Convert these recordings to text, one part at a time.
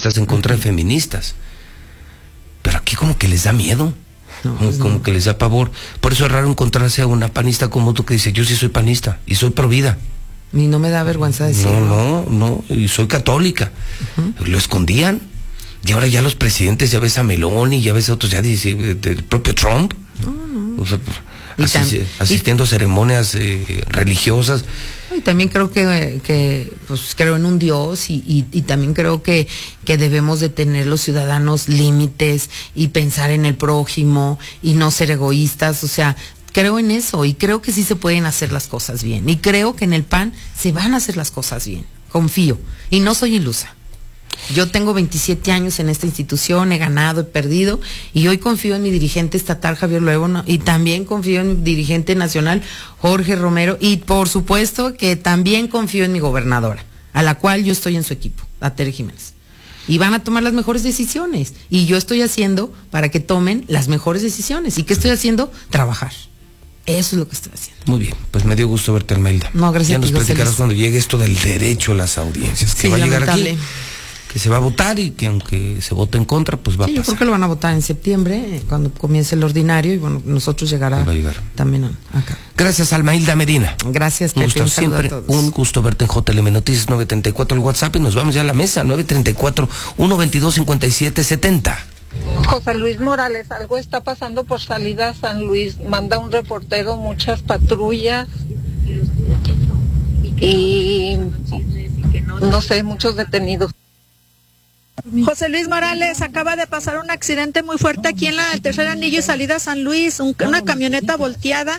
estás en contra de feministas. Pero aquí como que les da miedo, como que les da pavor. Por eso es raro encontrarse a una panista como tú que dice, yo sí soy panista y soy pro vida. Y no me da vergüenza decirlo. No, y soy católica. Lo escondían. Y ahora ya los presidentes, ya ves a Meloni, ya ves a otros, ya dice, el propio Trump. O sea, asistiendo a ceremonias religiosas. Y también creo que pues creo en un Dios y también creo que debemos de tener los ciudadanos límites y pensar en el prójimo y no ser egoístas. O sea, creo en eso y creo que sí se pueden hacer las cosas bien. Y creo que en el PAN se van a hacer las cosas bien. Confío. Y no soy ilusa. Yo tengo 27 años en esta institución, he ganado, he perdido, y hoy confío en mi dirigente estatal, Javier Luevano, y también confío en mi dirigente nacional, Jorge Romero, y por supuesto que también confío en mi gobernadora, a la cual yo estoy en su equipo, a Tere Jiménez. Y van a tomar las mejores decisiones, y yo estoy haciendo para que tomen las mejores decisiones. ¿Y qué estoy haciendo? Trabajar. Eso es lo que estoy haciendo. Muy bien, pues me dio gusto verte, Almeida. No, gracias. Ya nos platicarás cuando llegue esto del derecho a las audiencias, que sí, va a llegar lamentable. aquí. Que se va a votar y que aunque se vote en contra, pues va a pasar. Yo creo que lo van a votar en septiembre, cuando comience el ordinario, y bueno, nosotros va a llegar también acá. Gracias, Almeida Medina. Gracias, Pepe. Un siempre un gusto verte en JLM Noticias 934 el WhatsApp, y nos vamos ya a la mesa, 934-122-5770. José Luis Morales, algo está pasando por salida San Luis, manda un reportero, muchas patrullas y no sé, muchos detenidos. José Luis Morales, acaba de pasar un accidente muy fuerte aquí en el tercer anillo y salida San Luis, una camioneta volteada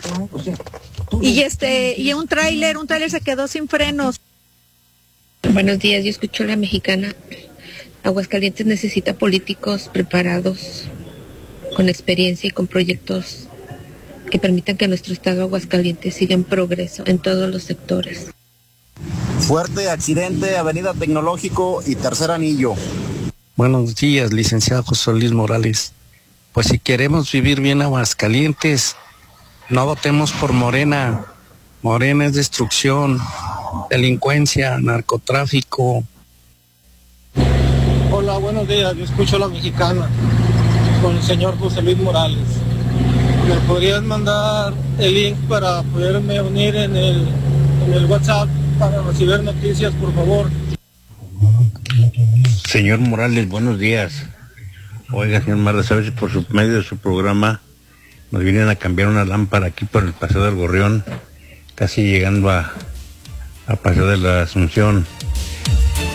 y un tráiler se quedó sin frenos. Buenos días, yo escucho a la mexicana. Aguascalientes necesita políticos preparados, con experiencia y con proyectos que permitan que nuestro estado Aguascalientes siga en progreso en todos los sectores. Fuerte accidente, Avenida Tecnológico y Tercer Anillo. Buenos días, licenciado José Luis Morales. Pues si queremos vivir bien Aguascalientes, no votemos por Morena. Morena es destrucción, delincuencia, narcotráfico. Hola, buenos días, yo escucho a la mexicana con el señor José Luis Morales. ¿Me podrías mandar el link para poderme unir en el WhatsApp para recibir noticias, por favor? Señor Morales, buenos días. Oiga, señor Morales, a ver si por medio de su programa nos vienen a cambiar una lámpara aquí por el Paseo del Gorrión, casi llegando a Paseo de la Asunción.